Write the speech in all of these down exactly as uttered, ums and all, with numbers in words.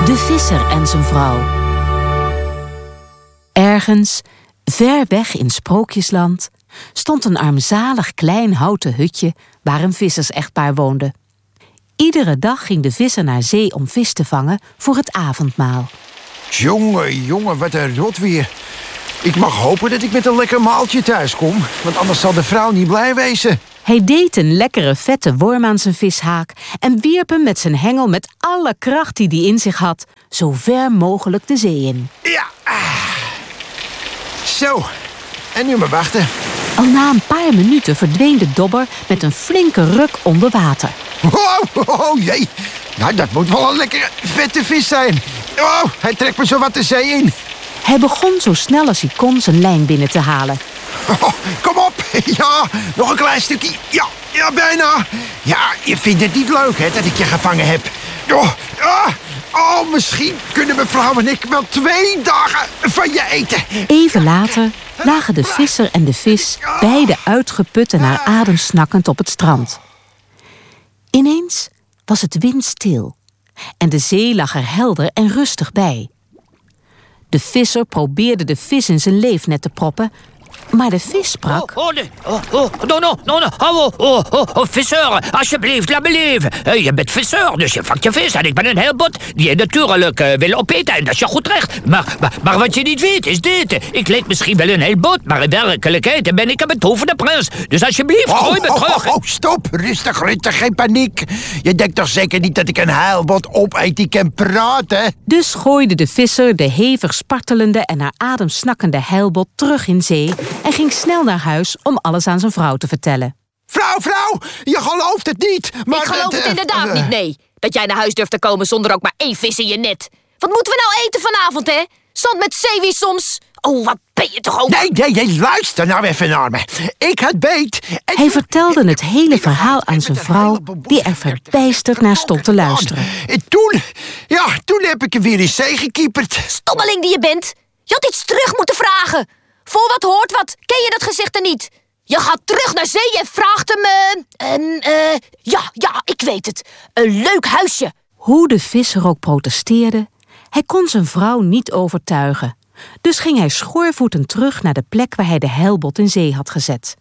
De visser en zijn vrouw. Ergens, ver weg in Sprookjesland, stond een armzalig klein houten hutje waar een vissersechtpaar woonde. Iedere dag ging de visser naar zee om vis te vangen voor het avondmaal. Jongen, jongen, wat een rot weer. Ik mag hopen dat ik met een lekker maaltje thuis kom, want anders zal de vrouw niet blij wezen. Hij deed een lekkere vette worm aan zijn vishaak en wierp hem met zijn hengel met alle kracht die hij in zich had zo ver mogelijk de zee in. Ja. Ah. Zo, en nu maar wachten. Al na een paar minuten verdween de dobber met een flinke ruk onder water. Oh, oh jee. Nou, dat moet wel een lekkere vette vis zijn. Oh, hij trekt me zo wat de zee in. Hij begon zo snel als hij kon zijn lijn binnen te halen. Oh, kom op. Ja, nog een klein stukje. Ja, ja, bijna. Ja, je vindt het niet leuk, hè, dat ik je gevangen heb. Oh, ah, oh, misschien kunnen mevrouw en ik wel twee dagen van je eten. Even later lagen de visser en de vis beide uitgeput en naar adem snakkend op het strand. Ineens was het windstil en de zee lag er helder en rustig bij. De visser probeerde de vis in zijn leefnet te proppen, maar de vis sprak... Oh, oh, nee. oh, oh, no, no, no, no. Oh, oh, oh, oh, visser, alsjeblieft, laat me leven. Uh, je bent visser, dus je vangt je vis en ik ben een heelbot die je natuurlijk uh, wil opeten. En dat is je goed recht. Maar, maar, maar wat je niet weet is dit. Ik leek misschien wel een heelbot, maar in werkelijkheid ben ik een betoverde prins. Dus alsjeblieft, oh, gooi me oh, terug. Oh, oh, stop, rustig, rustig, geen paniek. Je denkt toch zeker niet dat ik een heilbot opeet die kan praten? Dus gooide de visser de hevig spartelende en naar adem snakkende heilbot terug in zee en ging snel naar huis om alles aan zijn vrouw te vertellen. Vrouw, vrouw, je gelooft het niet. Maar ik geloof het, het inderdaad uh, niet, nee. Dat jij naar huis durft te komen zonder ook maar één vis in je net. Wat moeten we nou eten vanavond, hè? Zand met zeewier soms? Oh, wat ben je toch ook... Nee, nee, nee, luister nou even naar me. Ik had beet... En... Hij vertelde het hele verhaal aan zijn vrouw, die er verbijsterd naar stond te luisteren. En toen, ja, toen heb ik hem weer in zee gekieperd. Stommeling die je bent. Je had iets terug moeten vragen. Voor wat hoort wat, ken je dat gezicht er niet? Je gaat terug naar zee en vraagt hem... Uh, een, uh, ja, ja, ik weet het. Een leuk huisje. Hoe de visser ook protesteerde, hij kon zijn vrouw niet overtuigen. Dus ging hij schoorvoetend terug naar de plek waar hij de heilbot in zee had gezet.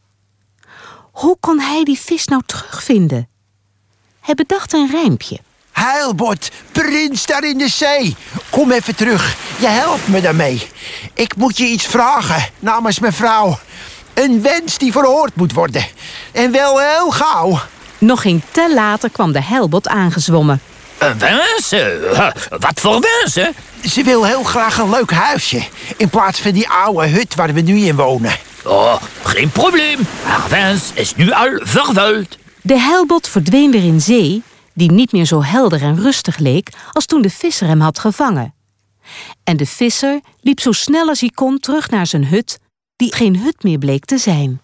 Hoe kon hij die vis nou terugvinden? Hij bedacht een rijmpje. Heilbot, prins daar in de zee. Kom even terug, je helpt me daarmee. Ik moet je iets vragen namens mijn vrouw. Een wens die verhoord moet worden. En wel heel gauw. Nog geen tel later kwam de heilbot aangezwommen. Een wens? Uh, wat voor wens, hè? Ze wil heel graag een leuk huisje. In plaats van die oude hut waar we nu in wonen. Oh, geen probleem. Haar wens is nu al vervuld. De heilbot verdween weer in zee, die niet meer zo helder en rustig leek als toen de visser hem had gevangen. En de visser liep zo snel als hij kon terug naar zijn hut, die geen hut meer bleek te zijn.